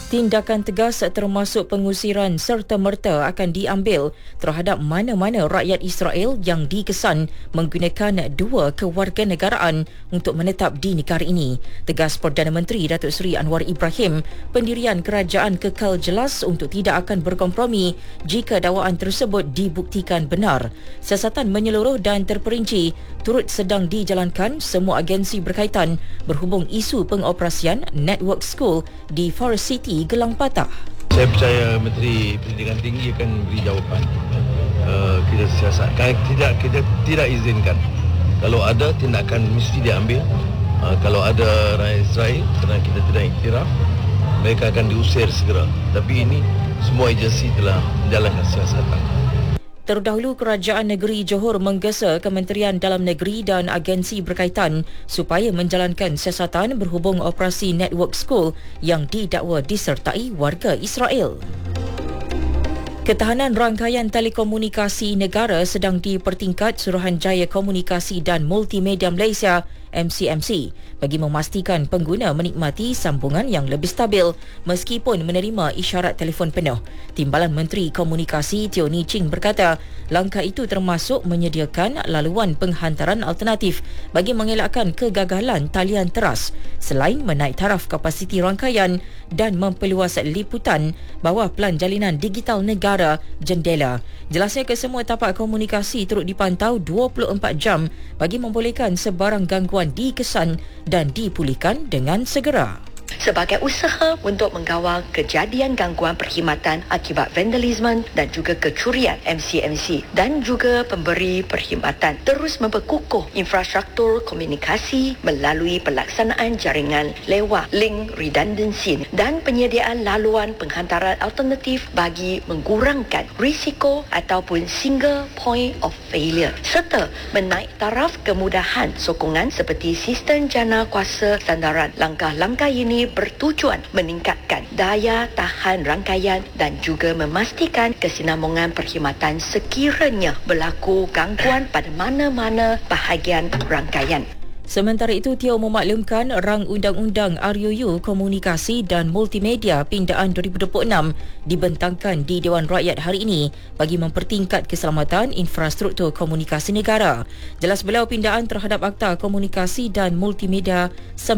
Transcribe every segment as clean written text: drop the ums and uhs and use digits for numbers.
Tindakan tegas termasuk pengusiran serta-merta akan diambil terhadap mana-mana rakyat Israel yang dikesan menggunakan dua kewarganegaraan untuk menetap di negara ini. Tegas Perdana Menteri Datuk Seri Anwar Ibrahim, pendirian kerajaan kekal jelas untuk tidak akan berkompromi jika dakwaan tersebut dibuktikan benar. Siasatan menyeluruh dan terperinci turut sedang dijalankan semua agensi berkaitan berhubung isu pengoperasian Network School di Forest City, Gelang Patah. Saya percaya Menteri Pendidikan Tinggi akan beri jawapan. Kita siasatkan, kita tidak izinkan. Kalau ada tindakan mesti diambil. Kalau ada rakyat Israel kerana kita tidak iktiraf, mereka akan diusir segera. Tapi ini semua agensi telah menjalankan siasatan. Terdahulu, Kerajaan Negeri Johor menggesa Kementerian Dalam Negeri dan agensi berkaitan supaya menjalankan siasatan berhubung operasi Network School yang didakwa disertai warga Israel. Ketahanan rangkaian telekomunikasi negara sedang dipertingkat Suruhanjaya Komunikasi dan Multimedia Malaysia MCMC bagi memastikan pengguna menikmati sambungan yang lebih stabil meskipun menerima isyarat telefon penuh. Timbalan Menteri Komunikasi Teo Ni Ching berkata, langkah itu termasuk menyediakan laluan penghantaran alternatif bagi mengelakkan kegagalan talian teras selain menaik taraf kapasiti rangkaian dan memperluas liputan bawah Pelan Jalinan Digital Negara Jendela. Jelasnya kesemua tapak komunikasi turut dipantau 24 jam bagi membolehkan sebarang gangguan dikesan dan dipulihkan dengan segera. Sebagai usaha untuk mengawal kejadian gangguan perkhidmatan akibat vandalisme dan juga kecurian, MCMC dan juga pemberi perkhidmatan terus memperkukuh infrastruktur komunikasi melalui pelaksanaan jaringan lewat link redundancy dan penyediaan laluan penghantaran alternatif bagi mengurangkan risiko ataupun single point of failure serta menaik taraf kemudahan sokongan seperti sistem jana kuasa sandaran. Langkah-langkah ini bertujuan meningkatkan daya tahan rangkaian dan juga memastikan kesinambungan perkhidmatan sekiranya berlaku gangguan pada mana-mana bahagian rangkaian. Sementara itu, Teo memaklumkan rang Undang-Undang RUU Komunikasi dan Multimedia Pindaan 2026 dibentangkan di Dewan Rakyat hari ini bagi mempertingkat keselamatan infrastruktur komunikasi negara. Jelas beliau, pindaan terhadap Akta Komunikasi dan Multimedia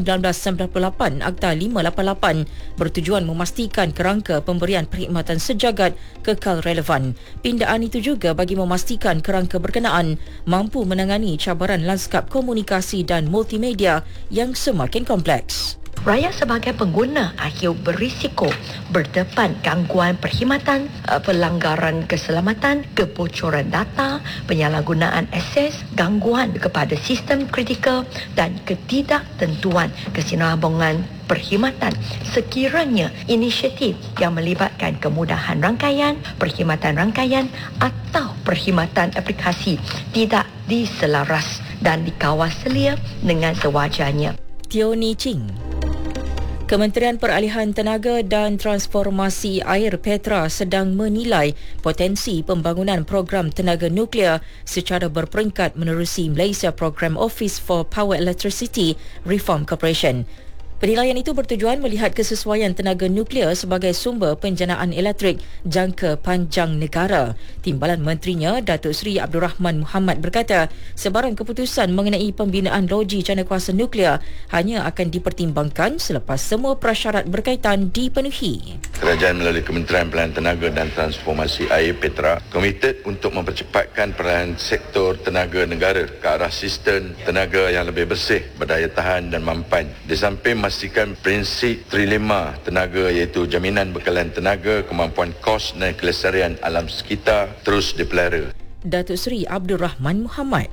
1998 Akta 588 bertujuan memastikan kerangka pemberian perkhidmatan sejagat kekal relevan. Pindaan itu juga bagi memastikan kerangka berkenaan mampu menangani cabaran lanskap komunikasi dan multimedia yang semakin kompleks. Rakyat sebagai pengguna akhir berisiko berdepan gangguan perkhidmatan, pelanggaran keselamatan, kebocoran data, penyalahgunaan akses, gangguan kepada sistem kritikal dan ketidaktentuan kesinambungan perkhidmatan sekiranya inisiatif yang melibatkan kemudahan rangkaian, perkhidmatan rangkaian atau perkhidmatan aplikasi tidak diselaras dan dikawal selia dengan sewajarnya. Teo Ni Ching. Kementerian Peralihan Tenaga dan Transformasi Air Petra sedang menilai potensi pembangunan program tenaga nuklear secara berperingkat menerusi Malaysia Program Office for Power Electricity Reform Corporation. Penilaian itu bertujuan melihat kesesuaian tenaga nuklear sebagai sumber penjanaan elektrik jangka panjang negara. Timbalan Menterinya, Datuk Seri Abdul Rahman Muhammad berkata, sebarang keputusan mengenai pembinaan loji janakuasa nuklear hanya akan dipertimbangkan selepas semua prasyarat berkaitan dipenuhi. Kerajaan melalui Kementerian Peralihan Tenaga dan Transformasi Air Petra komited untuk mempercepatkan peranan sektor tenaga negara ke arah sistem tenaga yang lebih bersih, berdaya tahan dan mampan. Di samping memastikan prinsip trilema tenaga iaitu jaminan bekalan tenaga, kemampuan kos dan kelestarian alam sekitar terus dipelihara. Datuk Seri Abdul Rahman Muhammad.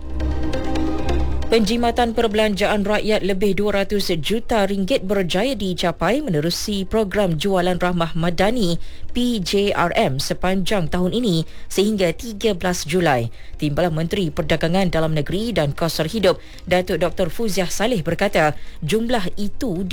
Penjimatan perbelanjaan rakyat lebih 200 juta ringgit berjaya dicapai menerusi program Jualan Rahmah Madani PJRM sepanjang tahun ini sehingga 13 Julai. Timbalan Menteri Perdagangan Dalam Negeri dan Kos Hidup Datuk Dr. Fuziah Saleh berkata, jumlah itu